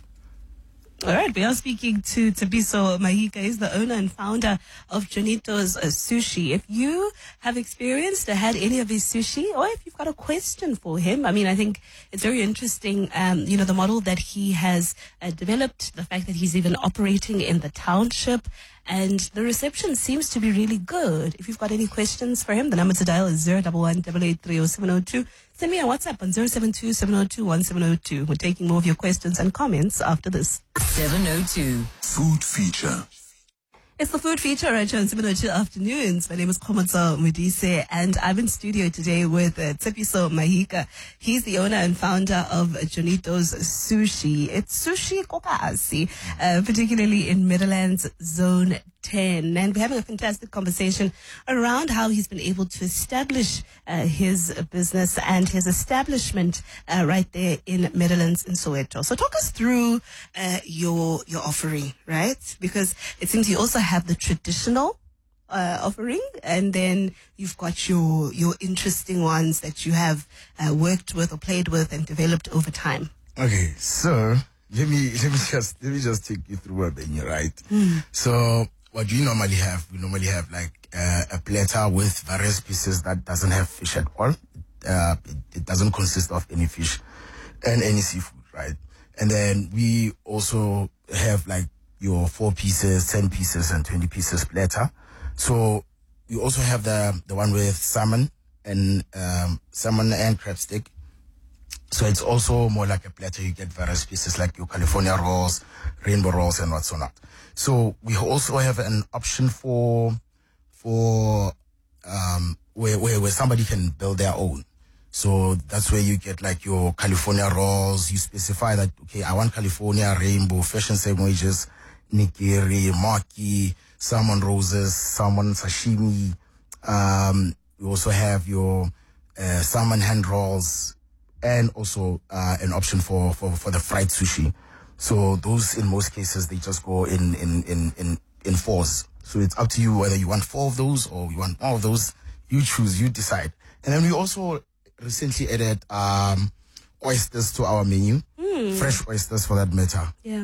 All right, we are speaking to Tsepiso Mahika. He's the owner and founder of Jonito's uh, Sushi. If you have experienced or had any of his sushi, or if you've got a question for him, I mean, I think it's very interesting, um, you know, the model that he has uh, developed, the fact that he's even operating in the township, and the reception seems to be really good. If you've got any questions for him, the number to dial is zero one one, eight eight three, zero seven zero two. Send me a WhatsApp on zero seven two, seven zero two, one seven zero two. We're taking more of your questions and comments after this. seven oh two. Food feature. It's the food feature right here on seven oh two Afternoons. My name is Khomotso Modise, and I'm in studio today with uh, Tsepiso Mahika. He's the owner and founder of Jonito's Sushi. It's sushi kokasi, uh, particularly in Meadowlands Zone ten. And we're having a fantastic conversation around how he's been able to establish uh, his business and his establishment uh, right there in Meadowlands in Soweto. So talk us through uh, your your offering, right? Because it seems you also have the traditional uh, offering, and then you've got your your interesting ones that you have uh, worked with or played with and developed over time. Okay, so let me let me just let me just take you through a menu, right? Mm. So what do you normally have? We normally have like uh, a platter with various pieces that doesn't have fish at all. Uh, it, it doesn't consist of any fish and any seafood, right? And then we also have like your four pieces, ten pieces, and twenty pieces platter. So we also have the the one with salmon and um, salmon and crab stick. So it's also more like a platter. You get various pieces like your California rolls, rainbow rolls, and what's not. So we also have an option for for um where where where somebody can build their own. So that's where you get like your California rolls. You specify that, okay, I want California, rainbow, fashion sandwiches, nigiri, maki, salmon roses, salmon sashimi. Um, we also have your uh, salmon hand rolls, and also uh, an option for, for, for the fried sushi. So those, in most cases, they just go in, in, in, in, in fours. So it's up to you whether you want four of those or you want more of those. You choose, you decide. And then we also recently added um, oysters to our menu. Mm. Fresh oysters, for that matter. Yeah.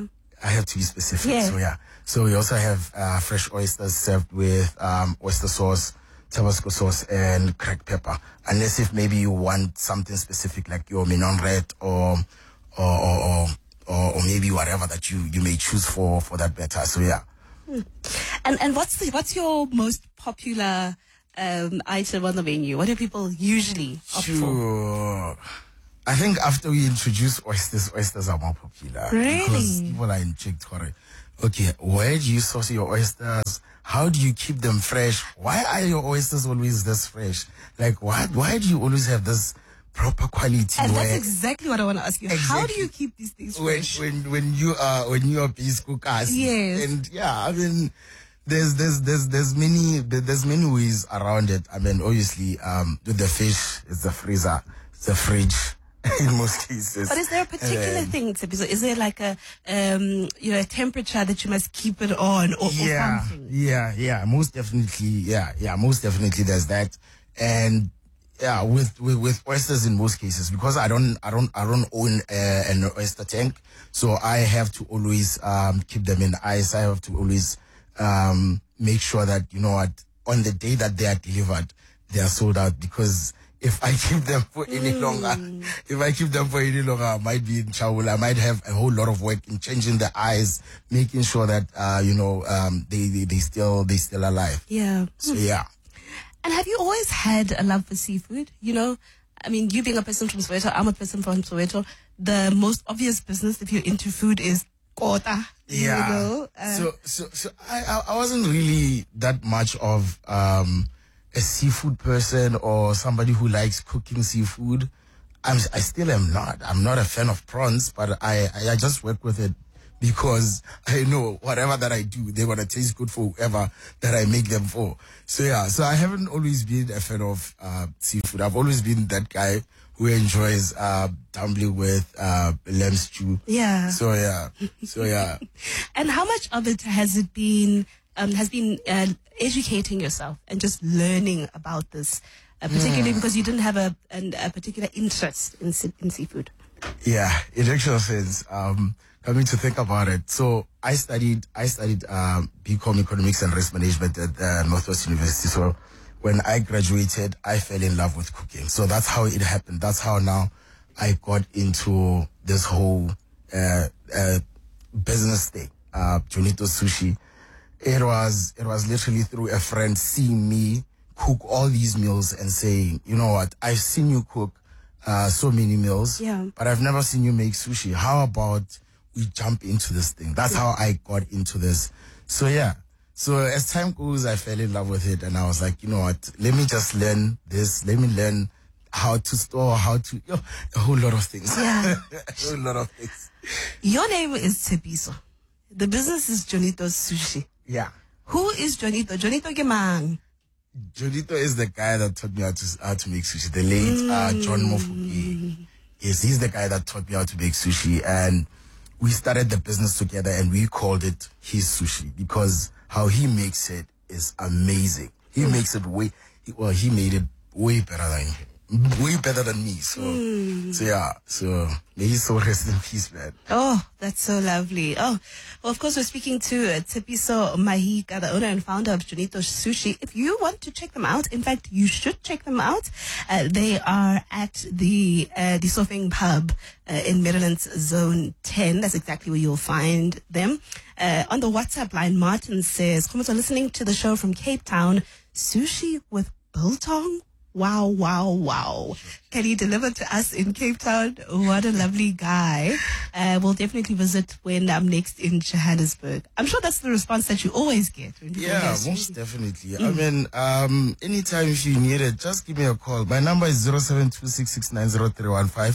I have to be specific. Yeah. So yeah. So we also have uh, fresh oysters served with um, oyster sauce, Tabasco sauce, and cracked pepper. Unless if maybe you want something specific like your mignon red or or or, or, or, or maybe whatever that you, you may choose for, for that batter. So yeah. Hmm. And and what's the, what's your most popular um, item on the menu? What do people usually opt for? Sure. I think after we introduce oysters, oysters are more popular. Really? Because people are intrigued for it. Okay, where do you source your oysters? How do you keep them fresh? Why are your oysters always this fresh? Like, why, why do you always have this proper quality? And where that's exactly what I want to ask you. How do you keep these things when, fresh? when, when you are, when you are bees cookers. Yes. And yeah, I mean, there's, there's, there's, there's many, there's many ways around it. I mean, obviously, um, with the fish, it's the freezer, it's the fridge. In most cases. But is there a particular Um, thing, Tsepiso? Is there like a, um, you know, a temperature that you must keep it on or, yeah, or something? Yeah, yeah, most definitely. Yeah, yeah, most definitely there's that. And yeah, with, with, with oysters in most cases, because I don't, I don't, I don't own uh, an oyster tank. So I have to always, um, keep them in ice. I have to always, um, make sure that, you know what, on the day that they are delivered, they are sold out, because if I keep them for any Mm. longer, if I keep them for any longer, I might be in trouble. I might have a whole lot of work in changing the eyes, making sure that, uh, you know, um, they, they, they still, they still alive. Yeah. So yeah. And have you always had a love for seafood? You know, I mean, you being a person from Soweto, I'm a person from Soweto. The most obvious business if you're into food is kota. Yeah. You know? Uh, so, so, so I, I, I wasn't really that much of, um, a seafood person or somebody who likes cooking seafood. I'm, I still am not. I'm not a fan of prawns, but I, I, I just work with it because I know whatever that I do, they're going to taste good for whoever that I make them for. So yeah, so I haven't always been a fan of, uh, seafood. I've always been that guy who enjoys, uh, dumpling with, uh, lamb stew. Yeah. So yeah, so yeah. And how much of it has it been, um, has been, uh, educating yourself and just learning about this, uh, particularly Mm. because you didn't have a, an, a particular interest in, se- in seafood? Yeah, it actually sense. Um, coming to think about it, so I studied, I studied um, B Com Economics and Risk Management at uh, Northwest University. So when I graduated, I fell in love with cooking. So that's how it happened. That's how now I got into this whole uh, uh, business thing, uh, Jonito Sushi. It was, it was literally through a friend seeing me cook all these meals and saying, you know what, I've seen you cook uh, so many meals, Yeah. but I've never seen you make sushi. How about we jump into this thing? That's how I got into this. So yeah. So as time goes, I fell in love with it, and I was like, you know what, let me just learn this. Let me learn how to store, how to, you know, a whole lot of things. Yeah. a whole lot of things. Your name is Tsepiso. The business is Jonito's Sushi. Yeah. Who is Jonito? Jonito Gemang. Jonito is the guy that taught me how to how to make sushi. The late uh, John Mofuki. Yes, he's the guy that taught me how to make sushi, and we started the business together, and we called it his sushi because how he makes it is amazing. He makes it way well. He made it way better than way better than me. So, Mm. so yeah. So may he so rest in peace, man. Oh, that's so lovely. Oh, well, of course, we're speaking to uh, Tsepiso Mahika, the owner and founder of Jonito Sushi. If you want to check them out, in fact, you should check them out. Uh, they are at the uh, the Sofeng Pub uh, in Maryland's Zone ten. That's exactly where you'll find them. Uh, on the WhatsApp line, Martin says, "Komoto, listening to the show from Cape Town, sushi with biltong? Wow, wow, wow. Can you deliver to us in Cape Town? What a lovely guy. Uh, we'll definitely visit when I'm next in Johannesburg." I'm sure that's the response that you always get. When people Yeah, hear most sushi. definitely. I Mm. mean, um, anytime if you need it, just give me a call. My number is zero seven two six six nine zero three one five.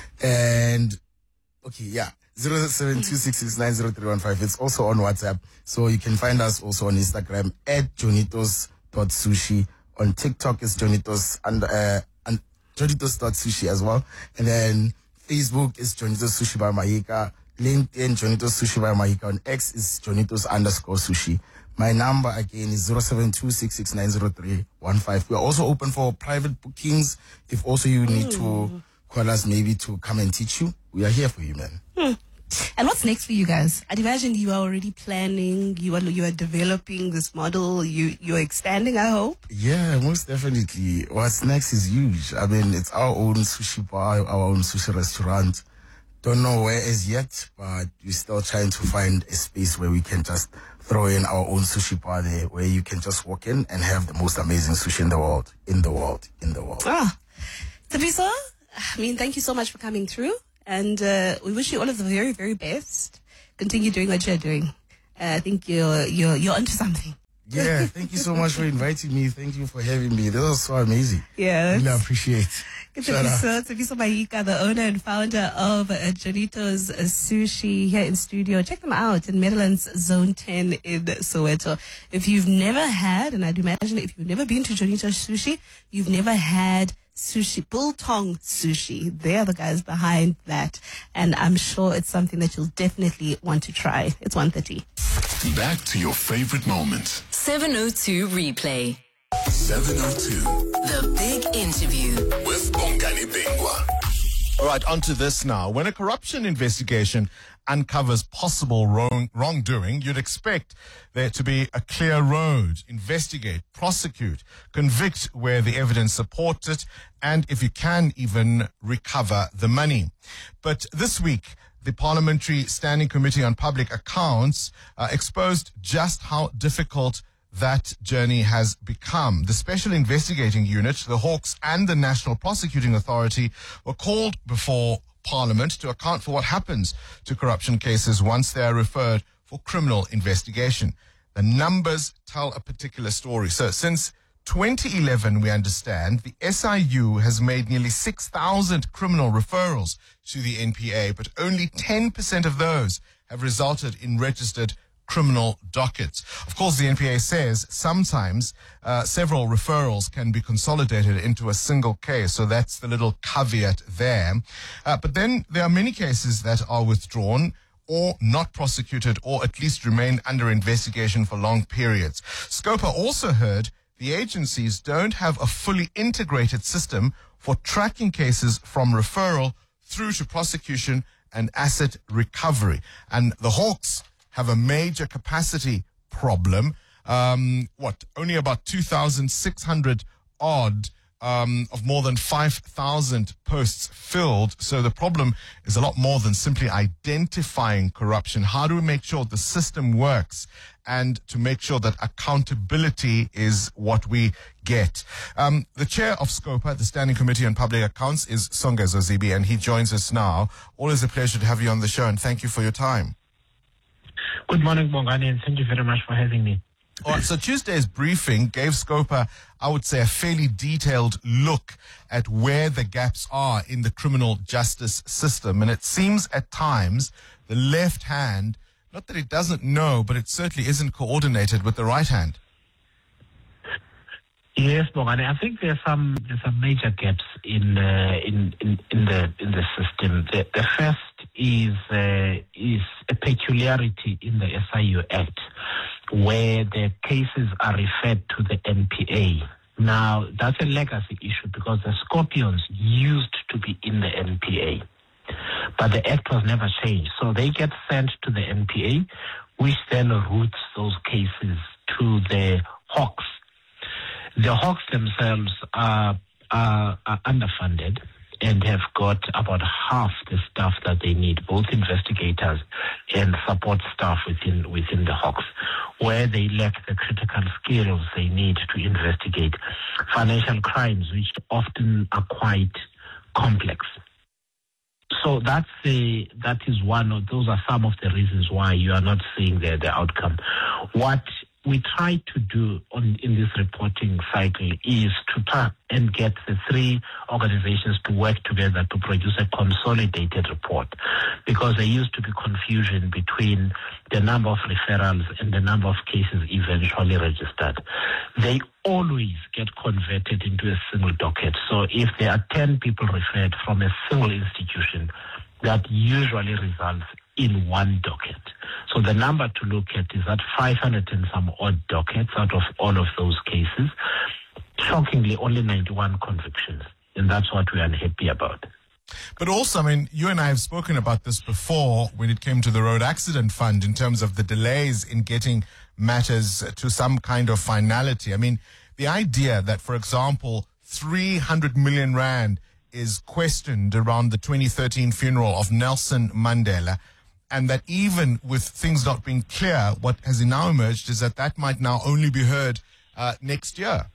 And, okay, yeah, zero seven two six six nine zero three one five. It's also on WhatsApp. So you can find us also on Instagram at jonitos dot sushi. On TikTok, it's Jonitos and, uh, and Jonitos dot sushi as well. And then Facebook is Jonitos Sushi by Mahika. LinkedIn, Jonitos Sushi by Mahika. On X is Jonitos underscore sushi. My number again is zero seven two six six nine zero three one five. We are also open for private bookings. If also you need to call us maybe to come and teach you, we are here for you, man. Hmm. And what's next for you guys? I'd imagine you are already planning, you are you are developing this model, you you're expanding, I hope. Yeah, most definitely. What's next is huge. I mean, it's our own sushi bar, our own sushi restaurant. Don't know where as yet, but we're still trying to find a space where we can just throw in our own sushi bar there, where you can just walk in and have the most amazing sushi in the world, in the world, in the world. Ah, Thabiso, I mean, thank you so much for coming through. And uh, we wish you all of the very, very best. Continue doing what you're doing. Uh, I think you're you're you're onto something. Yeah, thank you so much for inviting me. Thank you for having me. This was so amazing. Yeah, really appreciate. It's Thabiso, Thabiso Mahika, the owner and founder of uh, Jonito's uh, Sushi here in studio. Check them out in Meadowlands Zone ten in Soweto. If you've never had, and I'd imagine if you've never been to Jonito's Sushi, you've never had sushi, biltong sushi. They are the guys behind that. And I'm sure it's something that you'll definitely want to try. It's one thirty. Back to your favorite moment. seven oh two Replay. seven oh two. The Big Interview. With Bongani Bingwa. All right, on to this now. When a corruption investigation uncovers possible wrong, wrongdoing, you'd expect there to be a clear road. Investigate, prosecute, convict where the evidence supports it, and if you can, even recover the money. But this week, the Parliamentary Standing Committee on Public Accounts uh, exposed just how difficult that journey has become. The Special Investigating Unit, the Hawks, and the National Prosecuting Authority were called before Parliament to account for what happens to corruption cases once they are referred for criminal investigation. The numbers tell a particular story. So since twenty eleven, we understand, the S I U has made nearly six thousand criminal referrals to the N P A, but only ten percent of those have resulted in registered criminal dockets. Of course, the N P A says sometimes uh, several referrals can be consolidated into a single case, so that's the little caveat there. Uh, but then there are many cases that are withdrawn or not prosecuted, or at least remain under investigation for long periods. Scopa also heard the agencies don't have a fully integrated system for tracking cases from referral through to prosecution and asset recovery. And the Hawks have a major capacity problem. Um, what, only about two thousand six hundred odd um, of more than five thousand posts filled. So the problem is a lot more than simply identifying corruption. How do we make sure the system works and to make sure that accountability is what we get? Um, the chair of SCOPA, the Standing Committee on Public Accounts, is Songezo Zibi, and he joins us now. Always a pleasure to have you on the show, and thank you for your time. Good morning, Bongani, and thank you very much for having me. All right, so Tuesday's briefing gave SCOPA, I would say, a fairly detailed look at where the gaps are in the criminal justice system. And it seems at times the left hand, not that it doesn't know, but it certainly isn't coordinated with the right hand. Yes, Bongani, I think there's some there's some major gaps in uh, in, in in the in the system. The, the first is uh, is a peculiarity in the S I U Act, where the cases are referred to the N P A. Now, that's a legacy issue because the Scorpions used to be in the N P A, but the Act was never changed. So they get sent to the N P A, which then routes those cases to the Hawks. The Hawks themselves are, are, are underfunded and have got about half the staff that they need, both investigators and support staff within within the Hawks, where they lack the critical skills they need to investigate financial crimes, which often are quite complex. So that's a, that is one of, those are some of the reasons why you are not seeing the, the outcome. What we try to do on, in this reporting cycle is to try and get the three organizations to work together to produce a consolidated report, because there used to be confusion between the number of referrals and the number of cases eventually registered. They always get converted into a single docket. So if there are ten people referred from a single institution, that usually results in one docket. So the number to look at is that five hundred and some odd dockets out of all of those cases. Shockingly, only ninety-one convictions. And that's what we are unhappy about. But also, I mean, you and I have spoken about this before when it came to the Road Accident Fund in terms of the delays in getting matters to some kind of finality. I mean, the idea that, for example, three hundred million rand is questioned around the twenty thirteen funeral of Nelson Mandela, and that even with things not being clear, what has now emerged is that that might now only be heard uh, next year.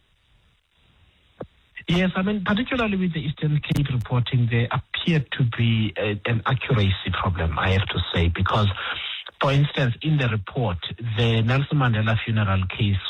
Yes, I mean, particularly with the Eastern Cape reporting, there appeared to be a, an accuracy problem, I have to say, because, for instance, in the report, the Nelson Mandela funeral case